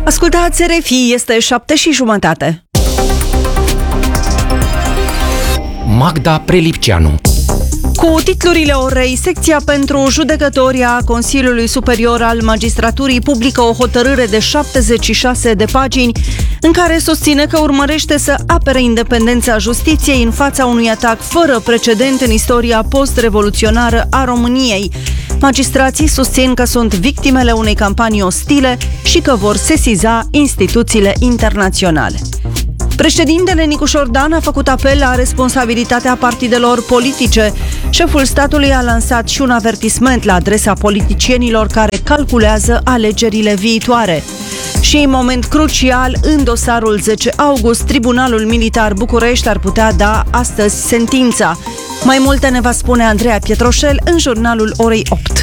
Ascultați RFI, este 7:30. Magda Prelipceanu. Cu titlurile orei, secția pentru judecători a Consiliului Superior al Magistraturii publică o hotărâre de 76 de pagini în care susține că urmărește să apere independența justiției în fața unui atac fără precedent în istoria post-revoluționară a României. Magistrații susțin că sunt victimele unei campanii ostile și că vor sesiza instituțiile internaționale. Președintele Nicușor Dan a făcut apel la responsabilitatea partidelor politice. Șeful statului a lansat și un avertisment la adresa politicienilor care calculează alegerile viitoare. Și în moment crucial, în dosarul 10 august, Tribunalul Militar București ar putea da astăzi sentința. Mai multe ne va spune Andreea Pietroșel în jurnalul orei 8.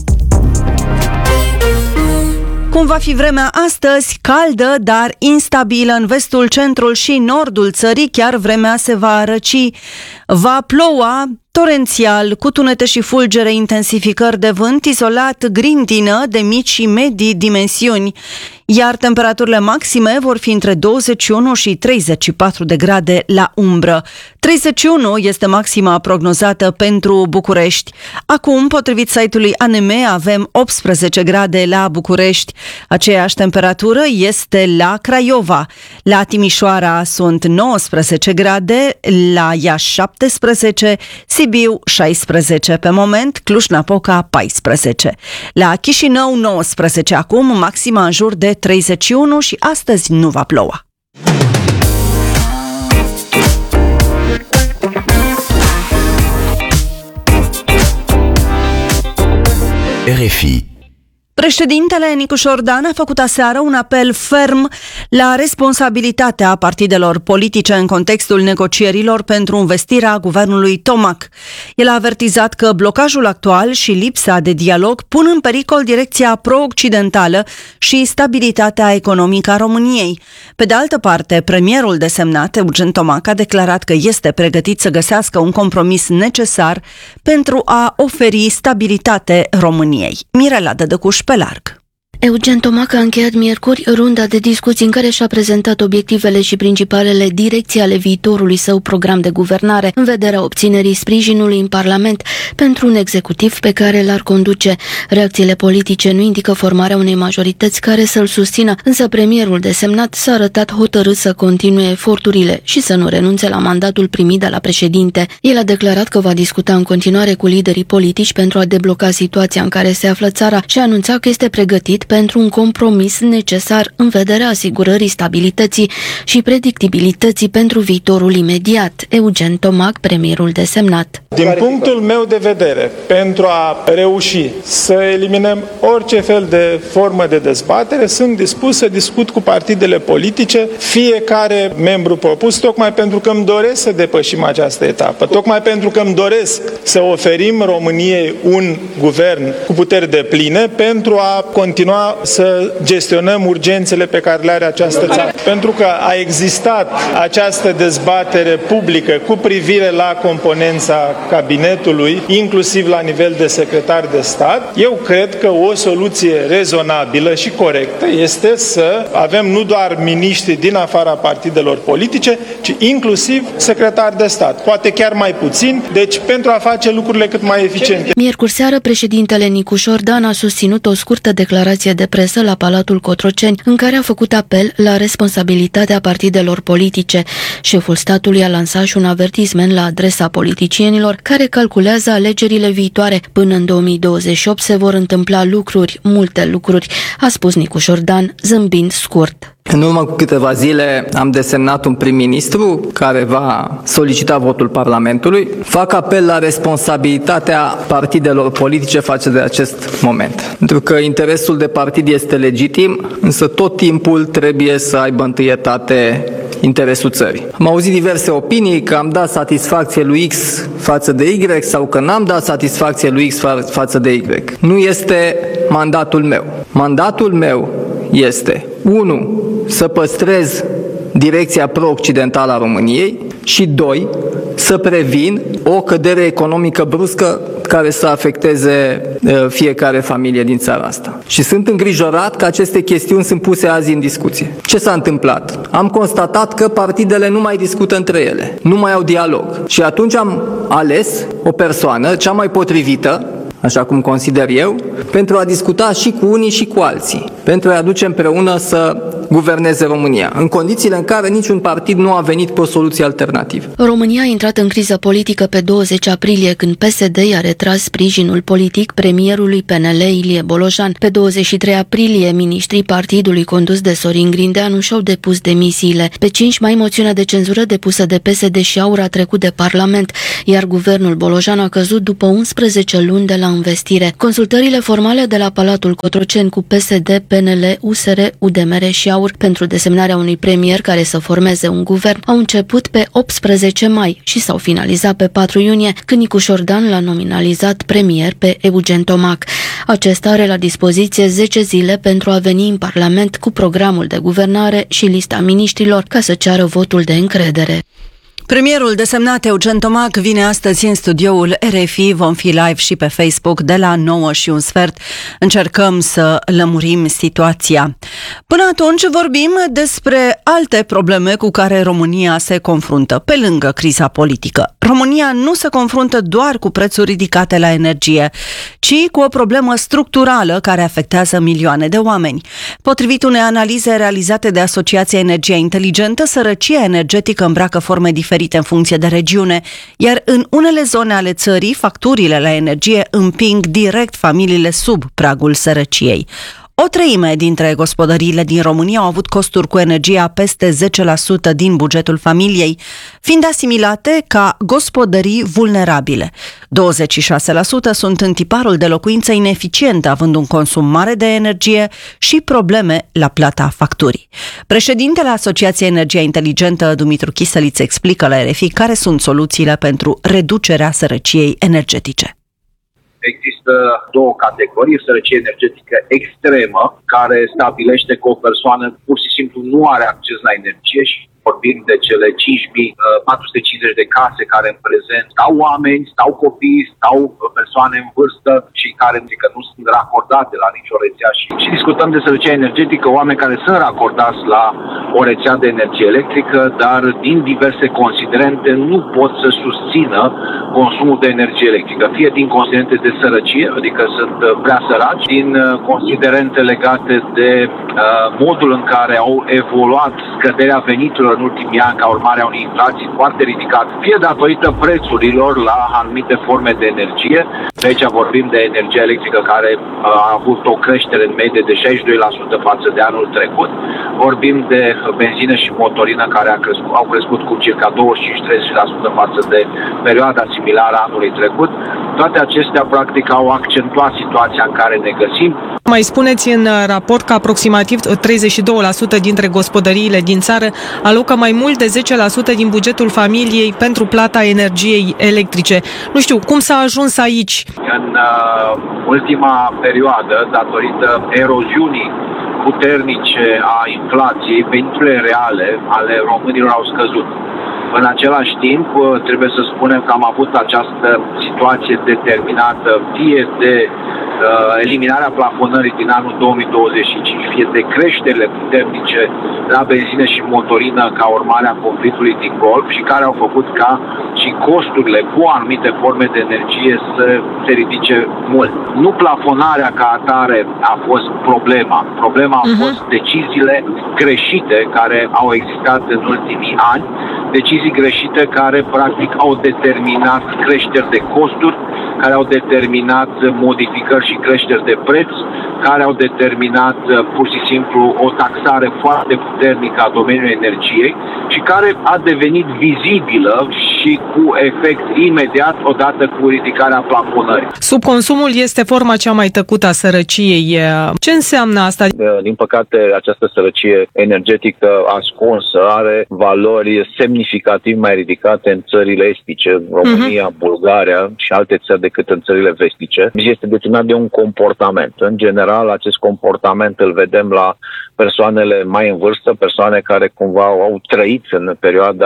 Cum va fi vremea astăzi? Caldă, dar instabilă în vestul, centrul și nordul țării. Chiar vremea se va răci. Va ploua torențial, cu tunete și fulgere, intensificări de vânt, izolat grindină de mici și medii dimensiuni, iar temperaturile maxime vor fi între 21 și 34 de grade la umbră. 31 este maxima prognozată pentru București. Acum, potrivit site-ului ANM, avem 18 grade la București. Aceeași temperatură este la Craiova. La Timișoara sunt 19 grade, la Iași 17, Sibiu 16 pe moment, Cluj-Napoca 14. La Chișinău 19 acum, maxima în jur de 31 și astăzi nu va ploua. RFI. Președintele Nicușor Dan a făcut aseară un apel ferm la responsabilitatea partidelor politice în contextul negocierilor pentru învestirea guvernului Tomac. El a avertizat că blocajul actual și lipsa de dialog pun în pericol direcția pro-occidentală și stabilitatea economică a României. Pe de altă parte, premierul desemnat, Eugen Tomac, a declarat că este pregătit să găsească un compromis necesar pentru a oferi stabilitate României. Mirela Dădăcuș pe larg. Eugen Tomac a încheiat miercuri runda de discuții în care și-a prezentat obiectivele și principalele direcții ale viitorului său program de guvernare, în vederea obținerii sprijinului în Parlament pentru un executiv pe care l-ar conduce. Reacțiile politice nu indică formarea unei majorități care să-l susțină, însă premierul desemnat s-a arătat hotărât să continue eforturile și să nu renunțe la mandatul primit de la președinte. El a declarat că va discuta în continuare cu liderii politici pentru a debloca situația în care se află țara și a anunțat că este pregătit pentru un compromis necesar în vederea asigurării stabilității și predictibilității pentru viitorul imediat. Eugen Tomac, premierul desemnat. Din punctul meu de vedere, pentru a reuși să eliminăm orice fel de formă de dezbatere, sunt dispus să discut cu partidele politice, fiecare membru propus, tocmai pentru că îmi doresc să depășim această etapă, tocmai pentru că îmi doresc să oferim României un guvern cu puteri depline pentru a continua să gestionăm urgențele pe care le are această țară. Pentru că a existat această dezbatere publică cu privire la componența cabinetului, inclusiv la nivel de secretar de stat, eu cred că o soluție rezonabilă și corectă este să avem nu doar miniștri din afara partidelor politice, ci inclusiv secretari de stat. Poate chiar mai puțin, deci pentru a face lucrurile cât mai eficiente. Miercuri seară, președintele Nicușor Dan a susținut o scurtă declarație de presă la Palatul Cotroceni, în care a făcut apel la responsabilitatea partidelor politice. Șeful statului a lansat și un avertisment la adresa politicienilor care calculează alegerile viitoare. Până în 2028 se vor întâmpla lucruri, multe lucruri, a spus Nicușor Dan, zâmbind scurt. În urmă cu câteva zile am desemnat un prim-ministru care va solicita votul Parlamentului. Fac apel la responsabilitatea partidelor politice față de acest moment. Pentru că interesul de partid este legitim, însă tot timpul trebuie să aibă întâietate interesul țării. Am auzit diverse opinii că am dat satisfacție lui X față de Y sau că n-am dat satisfacție lui X față de Y. Nu este mandatul meu. Mandatul meu este 1. Să păstrez direcția pro-occidentală a României și 2. Să previn o cădere economică bruscă care să afecteze fiecare familie din țara asta. Și sunt îngrijorat că aceste chestiuni sunt puse azi în discuție. Ce s-a întâmplat? Am constatat că partidele nu mai discută între ele, nu mai au dialog. Și atunci am ales o persoană, cea mai potrivită, așa cum consider eu, pentru a discuta și cu unii și cu alții, pentru a-i aduce împreună să guverneze România, în condițiile în care niciun partid nu a venit cu o soluție alternativă. România a intrat în criză politică pe 20 aprilie, când PSD i-a retras sprijinul politic premierului PNL Ilie Bolojan. Pe 23 aprilie, miniștrii partidului condus de Sorin Grindeanu și-au depus demisiile. Pe 5 mai, moțiunea de cenzură depusă de PSD și AUR a trecut de Parlament, iar guvernul Bolojan a căzut după 11 luni de la învestire. Consultările formale de la Palatul Cotroceni cu PSD, PNL, USR, UDMR și AUR pentru desemnarea unui premier care să formeze un guvern au început pe 18 mai și s-au finalizat pe 4 iunie, când Nicu Șordan l-a nominalizat premier pe Eugen Tomac. Acesta are la dispoziție 10 zile pentru a veni în Parlament cu programul de guvernare și lista miniștrilor ca să ceară votul de încredere. Premierul desemnat Eugen Tomac vine astăzi în studioul RFI, vom fi live și pe Facebook de la 9:15. Încercăm să lămurim situația. Până atunci vorbim despre alte probleme cu care România se confruntă, pe lângă criza politică. România nu se confruntă doar cu prețuri ridicate la energie, ci cu o problemă structurală care afectează milioane de oameni. Potrivit unei analize realizate de Asociația Energia Inteligentă, sărăcia energetică îmbracă forme diferite în funcție de regiune, iar în unele zone ale țării, facturile la energie împing direct familiile sub pragul sărăciei. O treime dintre gospodăriile din România au avut costuri cu energia peste 10% din bugetul familiei, fiind asimilate ca gospodării vulnerabile. 26% sunt în tiparul de locuință ineficientă, având un consum mare de energie și probleme la plata facturii. Președintele Asociației Energia Inteligentă, Dumitru Chisăliț, explică la RFI care sunt soluțiile pentru reducerea sărăciei energetice. Există două categorii: sărăcie energetică extremă, care stabilește că o persoană pur și simplu nu are acces la energie, și vorbim de cele 5.450 de case care în prezent stau oameni, stau copii, stau persoane în vârstă și care încă nu sunt racordate la nicio rețea. Și discutăm de sărăcia energetică, oameni care sunt racordați la o rețea de energie electrică, dar din diverse considerente nu pot să susțină consumul de energie electrică, fie din considerente de sărăcie, adică sunt prea săraci, din considerente legate de modul în care au evoluat scăderea veniturilor în ultimii ani ca urmare a unei inflații foarte ridicate, fie datorită prețurilor la anumite forme de energie. De aici vorbim de energia electrică, care a avut o creștere în medie de 62% față de anul trecut. Vorbim de benzină și motorină, care au crescut cu circa 25-30% față de perioada similară anului trecut. Toate acestea, practic, au accentuat situația în care ne găsim. Mai spuneți în raport că aproximativ 32% dintre gospodăriile din țară alocă mai mult de 10% din bugetul familiei pentru plata energiei electrice. Nu știu, cum s-a ajuns aici? În ultima perioadă, datorită eroziunii puternice a inflației, veniturile reale ale românilor au scăzut. În același timp, trebuie să spunem că am avut această situație determinată fie de eliminarea plafonării din anul 2025, fie de creșterile puternice la benzină și motorină ca urmare a conflictului din Golf, și care au făcut ca și costurile cu anumite forme de energie să se ridice mult. Nu plafonarea ca atare a fost problema. Problema au fost deciziile greșite care au existat în ultimii ani, decizii greșite care practic au determinat creșteri de costuri, care au determinat modificări și creșteri de preț, care au determinat pur și simplu o taxare foarte puternică a domeniului energiei și care a devenit vizibilă și cu efect imediat odată cu ridicarea plafonării. Subconsumul este forma cea mai tăcută a sărăciei. Ce înseamnă asta? Din păcate, această sărăcie energetică ascunsă are valori semnificativ mai ridicate în țările estice, România, Bulgaria și alte țări decât în țările vestice. Este determinat de un comportament. În general, acest comportament îl vedem la persoanele mai în vârstă, persoane care cumva au trăit în perioada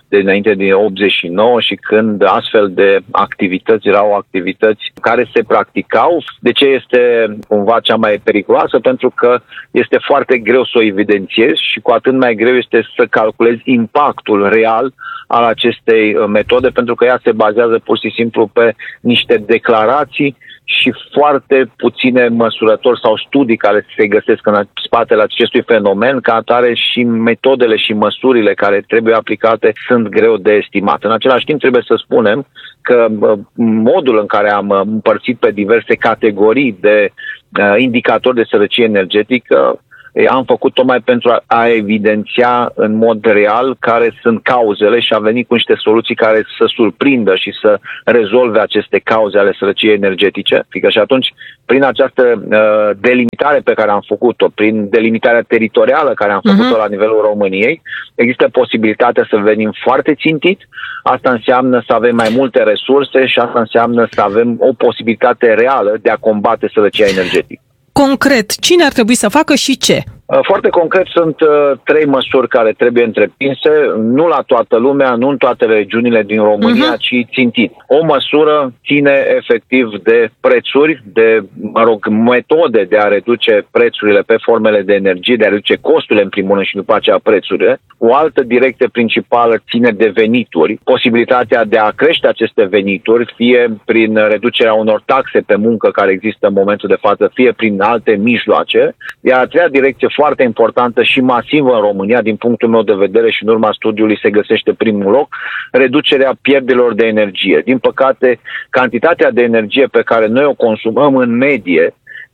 de înainte din 89 și când astfel de activități erau activități care se practicau. De ce este cumva cea mai periculoasă? Pentru că este foarte greu să o evidențiezi și cu atât mai greu este să calculezi impactul real al acestei metode, pentru că ea se bazează pur și simplu pe niște declarații și foarte puține măsurători sau studii care se găsesc în spatele acestui fenomen. Ca atare și metodele și măsurile care trebuie aplicate sunt greu de estimat. În același timp trebuie să spunem că modul în care am împărțit pe diverse categorii de indicatori de sărăcie energetică am făcut tocmai pentru a evidenția în mod real care sunt cauzele și a venit cu niște soluții care să surprindă și să rezolve aceste cauze ale sărăciei energetice. Și atunci, prin această delimitare pe care am făcut-o, prin delimitarea teritorială care am făcut-o la nivelul României, există posibilitatea să venim foarte țintit. Asta înseamnă să avem mai multe resurse și asta înseamnă să avem o posibilitate reală de a combate sărăcia energetică. Concret, cine ar trebui să facă și ce? Foarte concret sunt 3 măsuri care trebuie întreprinse, nu la toată lumea, nu în toate regiunile din România, ci țintit. O măsură ține efectiv de prețuri, de metode de a reduce prețurile pe formele de energie, de a reduce costurile în primul rând și după aceea prețurile. O altă direcție principală ține de venituri, posibilitatea de a crește aceste venituri, fie prin reducerea unor taxe pe muncă care există în momentul de față, fie prin alte mijloace. Iar a treia direcție foarte importantă și masivă în România, din punctul meu de vedere și în urma studiului se găsește primul loc, reducerea pierderilor de energie. Din păcate, cantitatea de energie pe care noi o consumăm în medie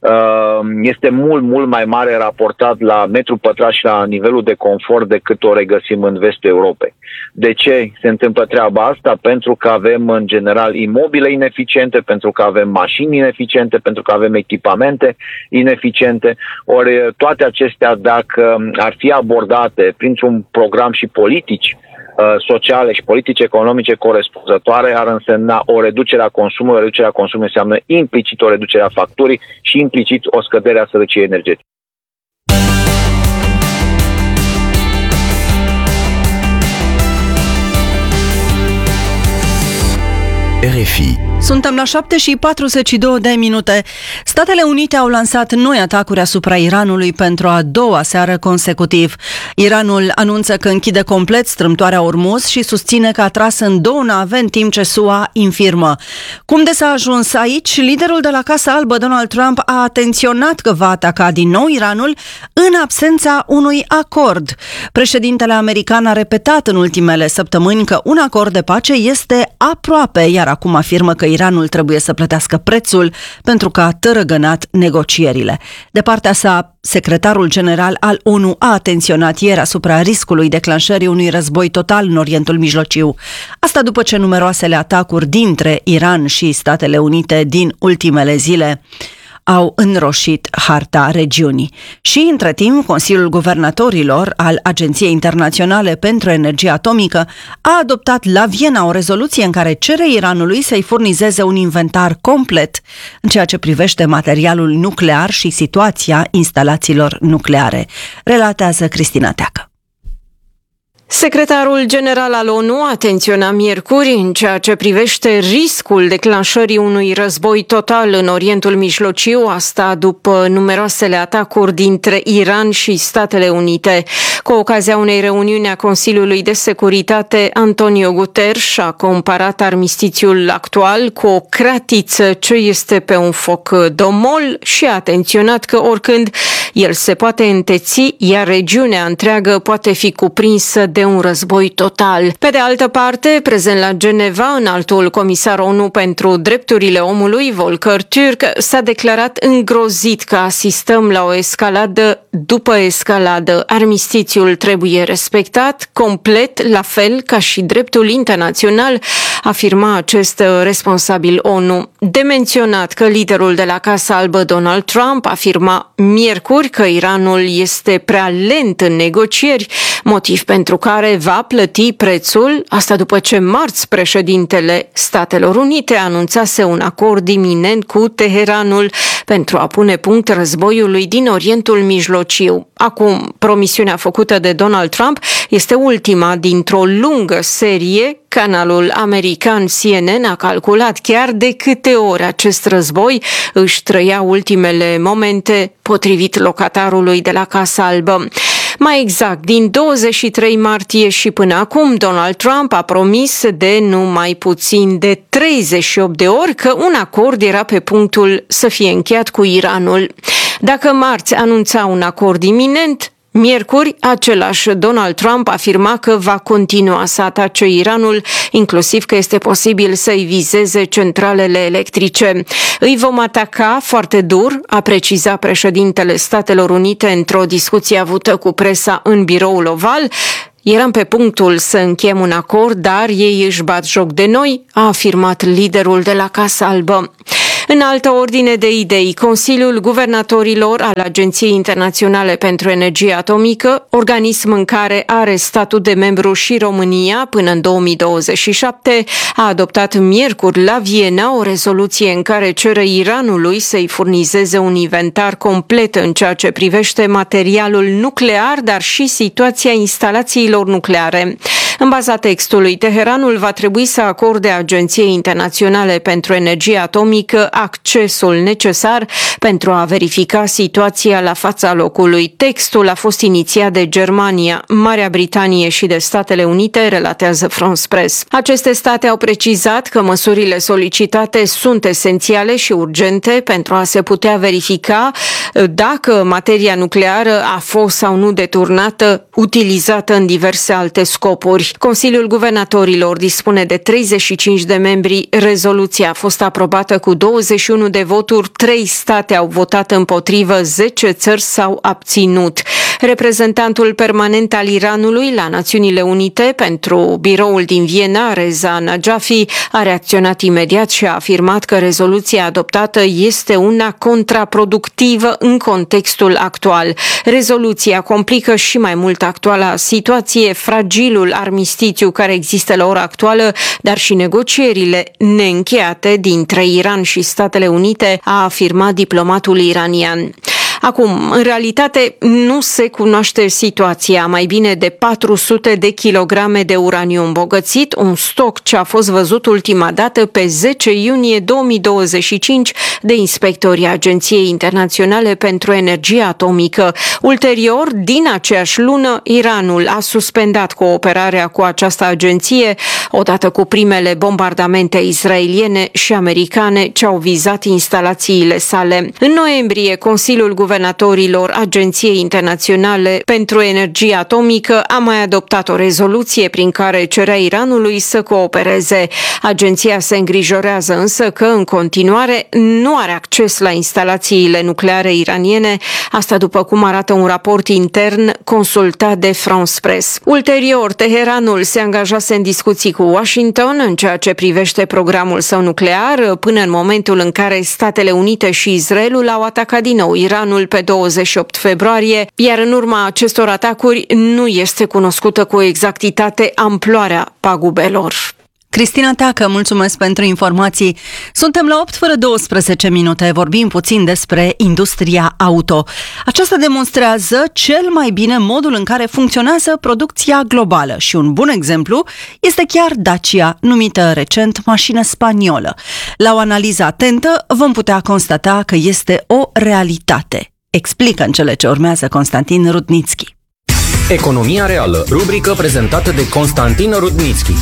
este mult mai mare raportat la metru pătrat și la nivelul de confort decât o regăsim în vestul Europei. De ce se întâmplă treaba asta? Pentru că avem în general imobile ineficiente, pentru că avem mașini ineficiente, pentru că avem echipamente ineficiente. Ori toate acestea, dacă ar fi abordate printr-un program și politici sociale și politici economice corespunzătoare, ar însemna o reducere a consumului. Reducerea consumului înseamnă implicit o reducere a facturii și implicit o scădere a sărăciei energetice. RFI. Suntem la 7:42. Statele Unite au lansat noi atacuri asupra Iranului pentru a doua seară consecutiv. Iranul anunță că închide complet strâmtoarea Ormuz și susține că a tras în 2 nave, în timp ce SUA infirmă. Cum de s-a ajuns aici? Liderul de la Casa Albă, Donald Trump, a atenționat că va ataca din nou Iranul în absența unui acord. Președintele american a repetat în ultimele săptămâni că un acord de pace este aproape, iar acum afirmă că Iranul trebuie să plătească prețul pentru că a tărăgănat negocierile. De partea sa, secretarul general al ONU a atenționat ieri asupra riscului declanșării unui război total în Orientul Mijlociu. Asta după ce numeroasele atacuri dintre Iran și Statele Unite din ultimele zile au înroșit harta regiunii. Și, între timp, Consiliul Guvernatorilor al Agenției Internaționale pentru Energie Atomică a adoptat la Viena o rezoluție în care cere Iranului să-i furnizeze un inventar complet în ceea ce privește materialul nuclear și situația instalațiilor nucleare. Relatează Cristina Teacă. Secretarul general al ONU atenționa miercuri în ceea ce privește riscul declanșării unui război total în Orientul Mijlociu, asta după numeroasele atacuri dintre Iran și Statele Unite. Cu ocazia unei reuniuni a Consiliului de Securitate, Antonio Guterres a comparat armistițiul actual cu o cratiță ce este pe un foc domol și a atenționat că oricând el se poate înteți, iar regiunea întreagă poate fi cuprinsă de un război total. Pe de altă parte, prezent la Geneva, înaltul comisar ONU pentru drepturile omului, Volker Türk, s-a declarat îngrozit că asistăm la o escaladă după escaladă. Armistițiul trebuie respectat complet, la fel ca și dreptul internațional, afirma acest responsabil ONU. De menționat că liderul de la Casa Albă, Donald Trump, afirma miercuri că Iranul este prea lent în negocieri, motiv pentru care care va plăti prețul, asta după ce marți președintele Statelor Unite anunțase un acord iminent cu Teheranul pentru a pune punct războiului din Orientul Mijlociu. Acum, promisiunea făcută de Donald Trump este ultima dintr-o lungă serie. Canalul american CNN a calculat chiar de câte ori acest război își trăia ultimele momente, potrivit locatarului de la Casa Albă. Mai exact, din 23 martie și până acum, Donald Trump a promis de nu mai puțin de 38 de ori că un acord era pe punctul să fie încheiat cu Iranul. Dacă marți anunța un acord iminent, miercuri, același Donald Trump afirma că va continua să atace Iranul, inclusiv că este posibil să-i vizeze centralele electrice. Îi vom ataca foarte dur, a precizat președintele Statelor Unite într-o discuție avută cu presa în Biroul Oval. Eram pe punctul să încheiem un acord, dar ei își bat joc de noi, a afirmat liderul de la Casa Albă. În altă ordine de idei, Consiliul Guvernatorilor al Agenției Internaționale pentru Energie Atomică, organism în care are statut de membru și România până în 2027, a adoptat miercuri la Viena o rezoluție în care cere Iranului să-i furnizeze un inventar complet în ceea ce privește materialul nuclear, dar și situația instalațiilor nucleare. În baza textului, Teheranul va trebui să acorde Agenției Internaționale pentru Energie Atomică accesul necesar pentru a verifica situația la fața locului. Textul a fost inițiat de Germania, Marea Britanie și de Statele Unite, relatează France Press. Aceste state au precizat că măsurile solicitate sunt esențiale și urgente pentru a se putea verifica dacă materia nucleară a fost sau nu deturnată, utilizată în diverse alte scopuri. Consiliul Guvernatorilor dispune de 35 de membri. Rezoluția a fost aprobată cu 21 de voturi, 3 state au votat împotrivă, 10 țări s-au abținut. Reprezentantul permanent al Iranului la Națiunile Unite pentru biroul din Viena, Reza Najafi, a reacționat imediat și a afirmat că rezoluția adoptată este una contraproductivă în contextul actual. Rezoluția complică și mai mult actuala situație, fragilul armistițiu care există la ora actuală, dar și negocierile neîncheiate dintre Iran și Statele Unite, a afirmat diplomatul iranian. Acum, în realitate, nu se cunoaște situația. Mai bine de 400 de kilograme de uraniu îmbogățit, un stoc ce a fost văzut ultima dată pe 10 iunie 2025 de inspectorii Agenției Internaționale pentru Energie Atomică. Ulterior, din aceeași lună, Iranul a suspendat cooperarea cu această agenție, odată cu primele bombardamente israeliene și americane ce au vizat instalațiile sale. În noiembrie, Consiliul Guvernatorilor Agenției Internaționale pentru Energie Atomică a mai adoptat o rezoluție prin care cerea Iranului să coopereze. Agenția se îngrijorează însă că în continuare nu are acces la instalațiile nucleare iraniene, asta după cum arată un raport intern consultat de France Press. Ulterior, Teheranul se angajase în discuții cu Washington în ceea ce privește programul său nuclear, până în momentul în care Statele Unite și Israelul au atacat din nou Iranul pe 28 februarie, iar în urma acestor atacuri nu este cunoscută cu exactitate amploarea pagubelor. Cristina Teacă, mulțumesc pentru informații. Suntem la 8 fără 12 minute, vorbim puțin despre industria auto. Aceasta demonstrează cel mai bine modul în care funcționează producția globală și un bun exemplu este chiar Dacia, numită recent mașină spaniolă. La o analiză atentă vom putea constata că este o realitate. Explică în cele ce urmează Constantin Rudnitski. Economia reală, rubrică prezentată de Constantin Rudnitski.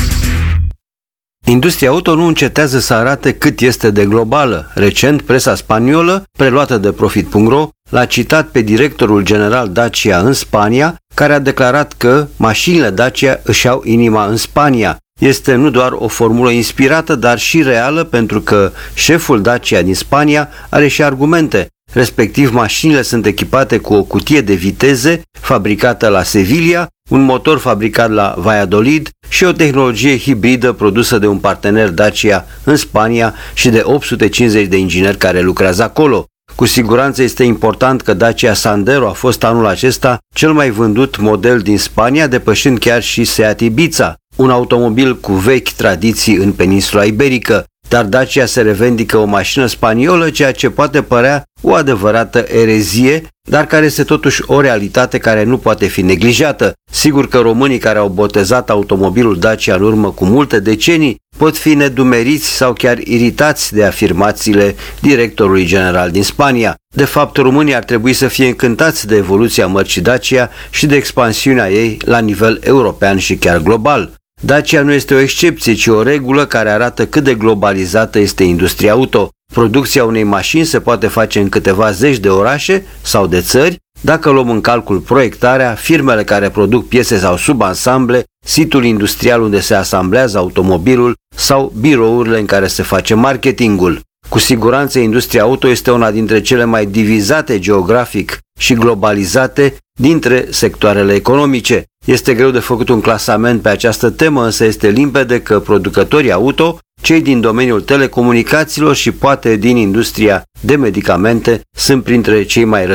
Industria auto nu încetează să arate cât este de globală. Recent, presa spaniolă, preluată de Profit.ro, l-a citat pe directorul general Dacia în Spania, care a declarat că mașinile Dacia își au inima în Spania. Este nu doar o formulă inspirată, dar și reală, pentru că șeful Dacia din Spania are și argumente. Respectiv, mașinile sunt echipate cu o cutie de viteze fabricată la Sevilla, un motor fabricat la Valladolid și o tehnologie hibridă produsă de un partener Dacia în Spania și de 850 de ingineri care lucrează acolo. Cu siguranță este important că Dacia Sandero a fost anul acesta cel mai vândut model din Spania, depășind chiar și Seat Ibiza, un automobil cu vechi tradiții în peninsula iberică. Dar Dacia se revendică o mașină spaniolă, ceea ce poate părea o adevărată erezie, dar care este totuși o realitate care nu poate fi neglijată. Sigur că românii care au botezat automobilul Dacia în urmă cu multe decenii pot fi nedumeriți sau chiar iritați de afirmațiile directorului general din Spania. De fapt, românii ar trebui să fie încântați de evoluția mărcii Dacia și de expansiunea ei la nivel european și chiar global. Dacia nu este o excepție, ci o regulă care arată cât de globalizată este industria auto. Producția unei mașini se poate face în câteva zeci de orașe sau de țări, dacă luăm în calcul proiectarea, firmele care produc piese sau subansamble, situl industrial unde se asamblează automobilul sau birourile în care se face marketingul. Cu siguranță, industria auto este una dintre cele mai divizate geografic și globalizate dintre sectoarele economice. Este greu de făcut un clasament pe această temă, însă este limpede că producătorii auto, cei din domeniul telecomunicațiilor și poate din industria de medicamente sunt printre cei mai